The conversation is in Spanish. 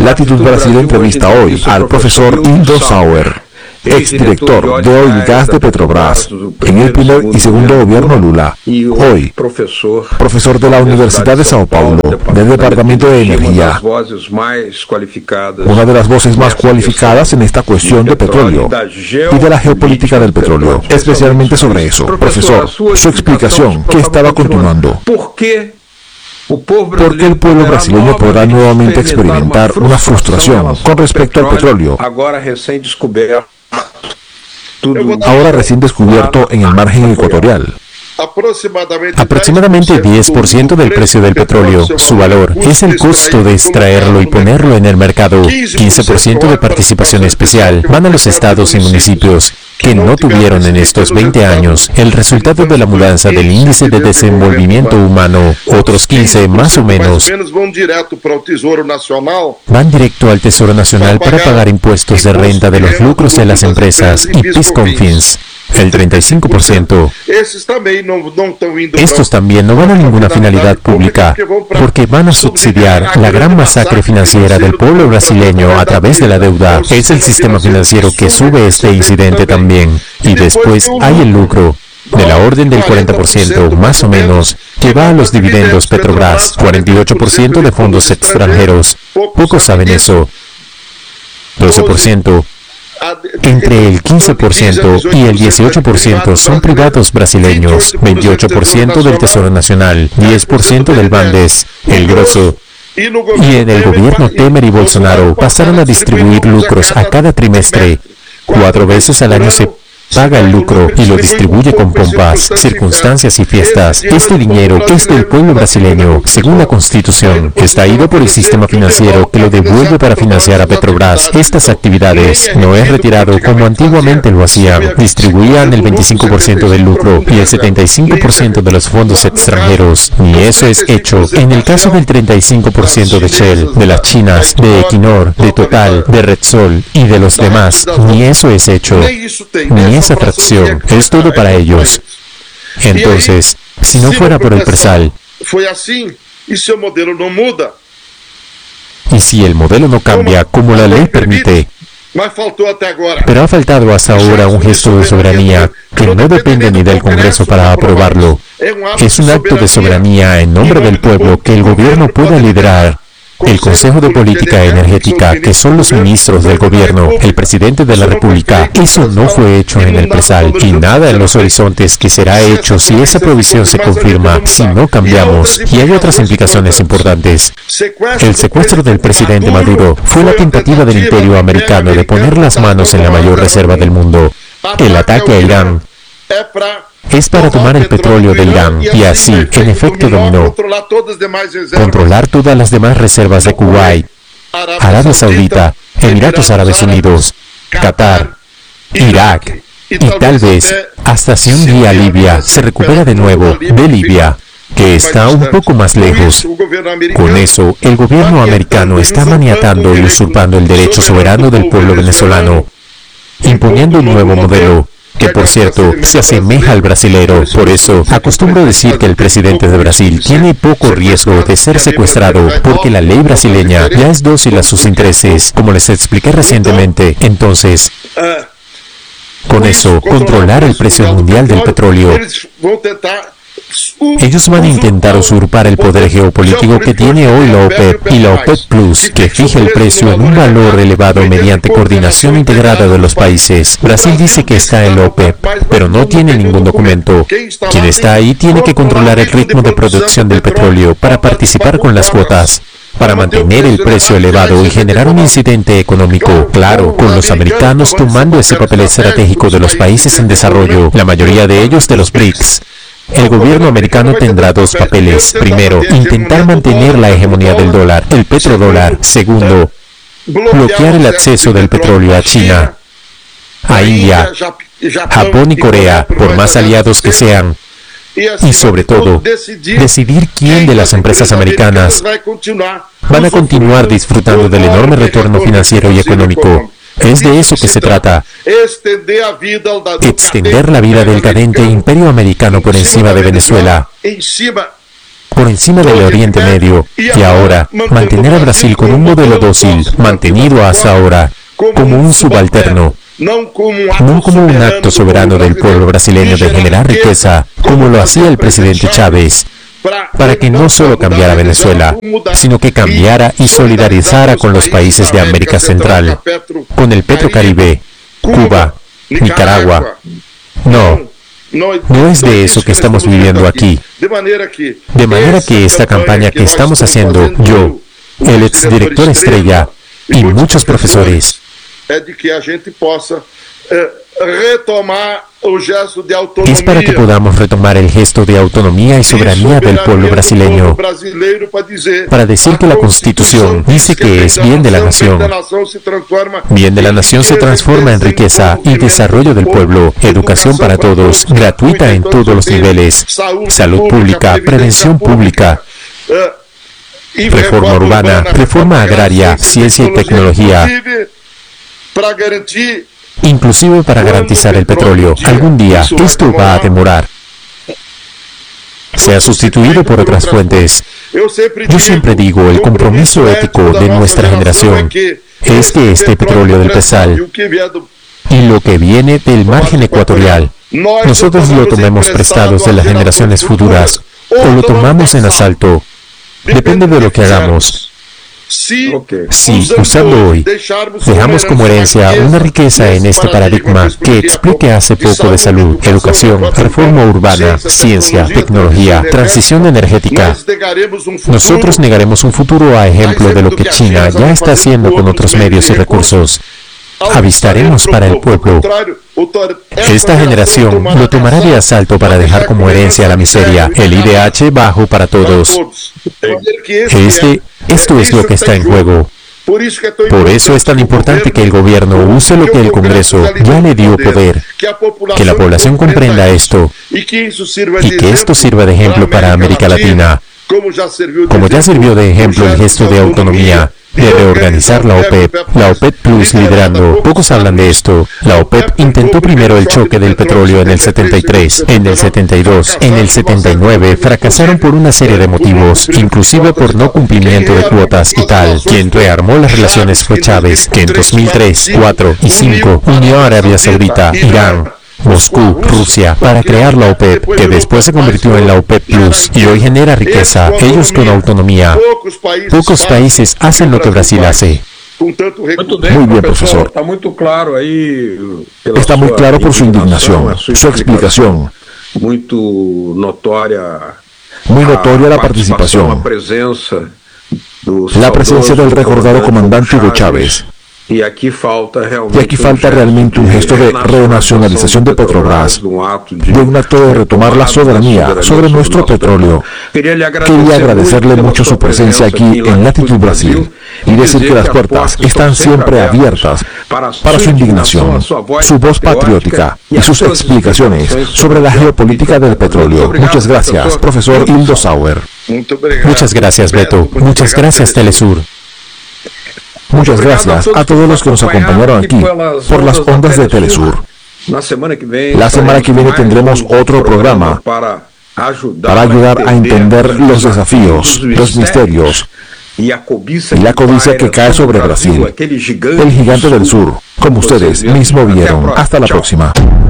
Latitud Brasil entrevista hoy al profesor Hildo Sauer, exdirector de Oil y Gas de Petrobras en el primer y segundo gobierno Lula. Hoy, profesor de la Universidad de Sao Paulo, del Departamento de Energía. Una de las voces más cualificadas en esta cuestión de petróleo y de la geopolítica del petróleo, especialmente sobre eso. Profesor, su explicación, ¿qué estaba continuando? Porque el pueblo brasileño podrá nuevamente experimentar una frustración con respecto al petróleo, ahora recién descubierto en el margen ecuatorial. Aproximadamente 10% del precio del petróleo, su valor, es el costo de extraerlo y ponerlo en el mercado. 15% de participación especial van a los estados y municipios que no tuvieron en estos 20 años el resultado de la mudanza del índice de desenvolvimiento humano. Otros 15, más o menos, van directo al Tesoro Nacional para pagar impuestos de renta de los lucros de las empresas y PIS/COFINS. El 35%. Estos también no van a ninguna finalidad pública, porque van a subsidiar la gran masacre financiera del pueblo brasileño a través de la deuda. Es el sistema financiero que sube este incidente también. Y después hay el lucro, de la orden del 40%, más o menos, que va a los dividendos Petrobras, 48% de fondos extranjeros. Pocos saben eso. 12%. Entre el 15% y el 18% son privados brasileños, 28% del Tesoro Nacional, 10% del Bandes, el grosso. Y en el gobierno Temer y Bolsonaro pasaron a distribuir lucros a cada trimestre. 4 veces al año se paga el lucro y lo distribuye con pompas, circunstancias y fiestas. Este dinero es del pueblo brasileño, según la Constitución. Está ido por el sistema financiero que lo devuelve para financiar a Petrobras. Estas actividades no es retirado como antiguamente lo hacían. Distribuían el 25% del lucro y el 75% de los fondos extranjeros. Ni eso es hecho. En el caso del 35% de Shell, de las chinas, de Equinor, de Total, de Repsol y de los demás, ni eso es hecho. Ni esa fracción, es todo para ellos. Entonces, si no fuera por el presal, y si el modelo no cambia como la ley permite, pero ha faltado hasta ahora un gesto de soberanía que no depende ni del Congreso para aprobarlo. Es un acto de soberanía en nombre del pueblo que el gobierno pueda liderar. El Consejo de Política Energética, que son los ministros del gobierno, el presidente de la República, eso no fue hecho en el presal y nada en los horizontes que será hecho si esa provisión se confirma, si no cambiamos. Y hay otras implicaciones importantes. El secuestro del presidente Maduro fue la tentativa del imperio americano de poner las manos en la mayor reserva del mundo. El ataque a Irán es para tomar el petróleo de Irán y así, en efecto dominó, controlar todas las demás reservas de Kuwait, Arabia Saudita, Emiratos Árabes Unidos, Qatar, Irak y tal vez hasta si un día Libia se recupera de nuevo de Libia, que está un poco más lejos. Con eso, el gobierno americano está maniatando y usurpando el derecho soberano del pueblo venezolano, imponiendo un nuevo modelo, que por cierto, se asemeja al brasilero. Por eso, acostumbro decir que el presidente de Brasil tiene poco riesgo de ser secuestrado, porque la ley brasileña ya es dócil a sus intereses, como les expliqué recientemente. Entonces, con eso, controlar el precio mundial del petróleo. Ellos van a intentar usurpar el poder geopolítico que tiene hoy la OPEP y la OPEP Plus, que fija el precio en un valor elevado mediante coordinación integrada de los países. Brasil dice que está en la OPEP, pero no tiene ningún documento. Quien está ahí tiene que controlar el ritmo de producción del petróleo para participar con las cuotas, para mantener el precio elevado y generar un incidente económico, claro, con los americanos tomando ese papel estratégico de los países en desarrollo, la mayoría de ellos de los BRICS. El gobierno americano tendrá 2 papeles. Primero, intentar mantener la hegemonía del dólar, el petrodólar. Segundo, bloquear el acceso del petróleo a China, a India, Japón y Corea, por más aliados que sean. Y sobre todo, decidir quién de las empresas americanas van a continuar disfrutando del enorme retorno financiero y económico. Es de eso que se trata. Extender la vida del cadente imperio americano por encima de Venezuela. por encima del Oriente Medio, y ahora mantener a Brasil con un modelo dócil, mantenido hasta ahora, como un subalterno, no como un acto soberano del pueblo brasileño de generar riqueza, como lo hacía el presidente Chávez, para que no solo cambiara Venezuela, sino que cambiara y solidarizara con los países de América Central, con el Petrocaribe, Cuba, Nicaragua. No es de eso que estamos viviendo aquí. De manera que esta campaña que estamos haciendo, yo, el exdirector Estrella y muchos profesores, es para que podamos retomar el gesto de autonomía y soberanía del pueblo brasileño, para decir que la Constitución dice que es bien de la nación. Bien de la nación se transforma en riqueza y desarrollo del pueblo, educación para todos, gratuita en todos los niveles, salud pública, prevención pública, reforma urbana, reforma agraria, ciencia y tecnología, inclusive para garantizar el petróleo. Algún día esto va a demorar. Se ha sustituido por otras fuentes. Yo siempre digo, el compromiso ético de nuestra generación es que este petróleo del Pesal y lo que viene del margen ecuatorial, nosotros lo tomemos prestados de las generaciones futuras o lo tomamos en asalto. Depende de lo que hagamos. Si, usando hoy, dejamos como herencia una riqueza en este paradigma que explique hace poco de salud, educación, reforma urbana, ciencia, tecnología, transición energética, nosotros negaremos un futuro a ejemplo de lo que China ya está haciendo con otros medios y recursos. Avistaremos para el pueblo. Esta generación lo tomará de asalto para dejar como herencia la miseria, el IDH bajo para todos. Esto es lo que está en juego. Por eso es tan importante que el gobierno use lo que el Congreso ya le dio poder, que la población comprenda esto y que esto sirva de ejemplo para América Latina, como ya sirvió de ejemplo el gesto de autonomía, de reorganizar la OPEP Plus liderando. Pocos hablan de esto. La OPEP intentó primero el choque del petróleo en el 73, en el 72, en el 79, fracasaron por una serie de motivos, inclusive por no cumplimiento de cuotas y tal. Quien rearmó las relaciones fue Chávez, que en 2003, 4 y 5 unió a Arabia Saudita, Irán, Moscú, Rusia, para crear la OPEP, que después se convirtió en la OPEP Plus y hoy genera riqueza, ellos con autonomía. Pocos países hacen lo que Brasil hace. Muy bien, profesor. Está muy claro por su indignación, su explicación. Muy notoria la participación, la presencia del recordado comandante Hugo Chávez. Y aquí falta realmente un gesto de renacionalización de Petrobras, de un acto de retomar la soberanía sobre nuestro petróleo. Quería agradecerle mucho su presencia aquí en Latitud Brasil y decir que las puertas están siempre abiertas para su indignación, su voz patriótica y sus explicaciones sobre la geopolítica del petróleo. Muchas gracias, profesor Hildo Sauer. Muchas gracias, Beto. Muchas gracias, Telesur. Muchas gracias a todos los que nos acompañaron aquí por las ondas de Telesur. La semana que viene tendremos otro programa para ayudar a entender los desafíos, los misterios y la codicia que cae sobre Brasil, el gigante del sur, como ustedes mismos vieron. Hasta la próxima.